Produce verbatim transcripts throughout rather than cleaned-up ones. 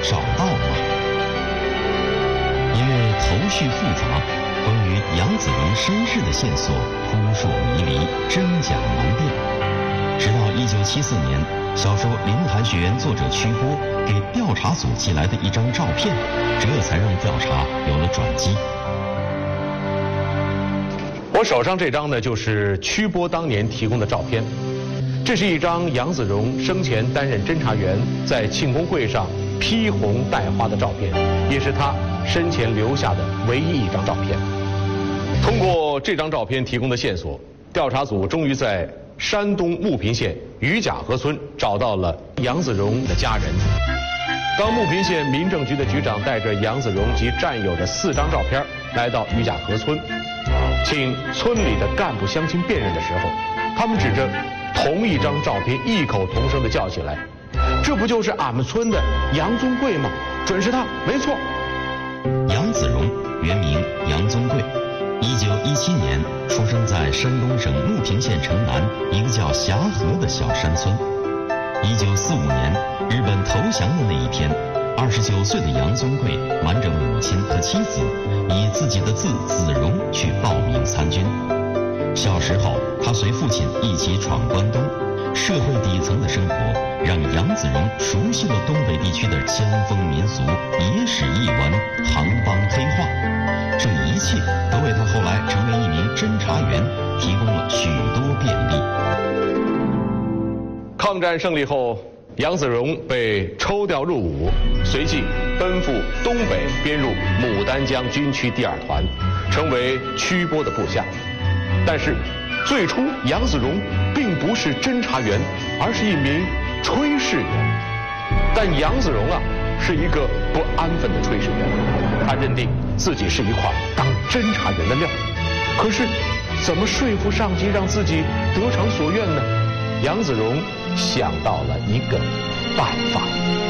找到吗？因为头绪复杂，关于杨子荣身世的线索扑朔迷离，真假难辨。直到一九七四年，小说《林海雪原》作者曲波给调查组寄来的一张照片，这才让调查有了转机。 我手上这张呢，就是曲波当年提供的照片。这是一张杨子荣生前担任侦查员，在庆功会上披红戴花的照片，也是他生前留下的唯一一张照片。通过这张照片提供的线索，调查组终于在山东牟平县于甲河村找到了杨子荣的家人。当牟平县民政局的局长带着杨子荣及战友的四张照片来到于甲河村，请村里的干部乡亲辨认的时候，他们指着同一张照片异口同声地叫起来：“这不就是俺们村的杨宗贵吗？准是他，没错。” 杨子荣原名杨宗贵，一九一七年出生在山东省牟平县城南一个叫霞河的小山村。一九四五年，日本投降的那一天，二十九岁的杨宗贵瞒着母亲和妻子，以自己的字子荣去报名参军。小时候，他随父亲一起闯关东，社会底层的生活让杨子荣熟悉了东北地区的乡风民俗、野史异闻、行帮黑话。这一切都为他后来成为一名侦查员提供了许多便利。 抗战胜利后，杨子荣被抽调入伍，随即奔赴东北，编入牡丹江军区第二团，成为曲波的部下。但是，最初杨子荣并不是侦查员，而是一名炊事员。但杨子荣啊，是一个不安分的炊事员，他认定自己是一块当侦查员的料。可是，怎么说服上级让自己得偿所愿呢？杨子荣想到了一个办法。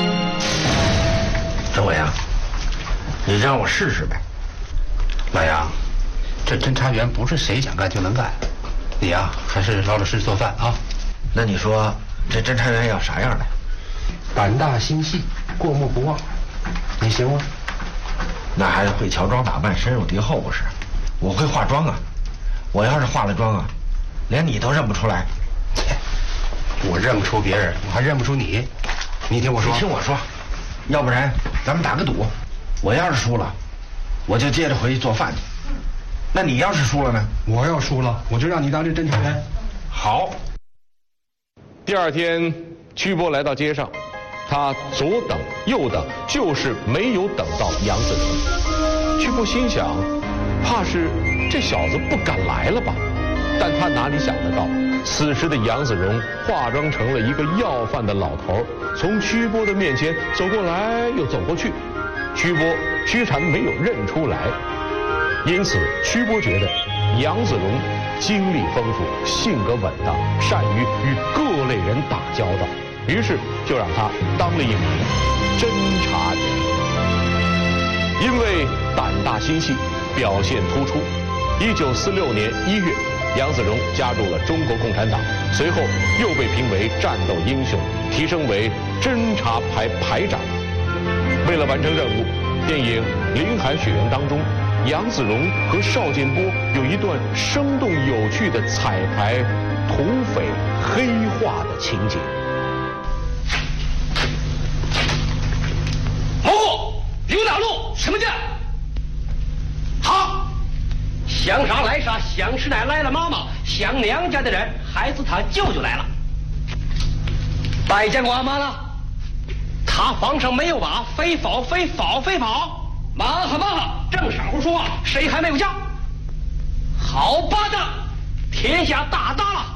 周伟啊，你让我试试呗。 老杨，这侦查员不是谁想干就能干，你呀、啊、还是老老实实做饭啊。 那你说这侦查员要啥样的？ 胆大心细，过目不忘，你行吗？ 那还得会乔装打扮，深入敌后不是？我会化妆啊，我要是化了妆啊，连你都认不出来。 切，我认不出别人，我还认不出你。你听我说， 你听我说，要不然咱们打个赌，我要是输了，我就接着回去做饭去。那你要是输了呢？ 我要输了，我就让你当这侦查员。 好。 第二天，曲波来到街上，他左等右等，就是没有等到杨子荣。曲波心想，怕是这小子不敢来了吧？但他哪里想得到，此时的杨子荣化妆成了一个要饭的老头，从曲波的面前走过来又走过去。曲波居然没有认出来，因此曲波觉得杨子荣经历丰富，性格稳当，善于与各类人打交道，于是就让他当了一名侦查员。因为胆大心细，表现突出，一九四六年一月，杨子荣加入了中国共产党，随后又被评为战斗英雄，提升为侦察排排长。为了完成任务，电影《林海雪原》当中，杨子荣和邵建波有一段生动有趣的彩排土匪黑化的情节。 某户刘大路什么劲？好，想啥来啥，想吃奶来了妈妈，想娘家的人孩子他舅舅来了。拜见过阿妈了。他房上没有把，非跑非跑非跑。妈哈妈哈，正傻乎说话，谁还没有家？好巴的，天下大大了。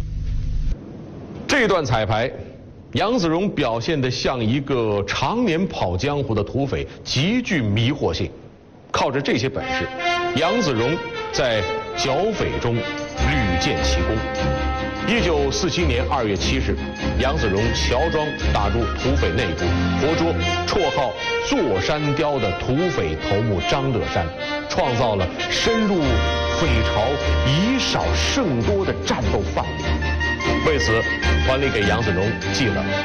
这段彩排，杨子荣表现得像一个常年跑江湖的土匪，极具迷惑性。靠着这些本事，杨子荣在剿匪中屡建奇功。一九四七年二月七日，杨子荣乔装打入土匪内部，活捉绰号“座山雕”的土匪头目张乐山，创造了深入匪巢以少胜多的战斗范例。为此，团里给杨子荣记了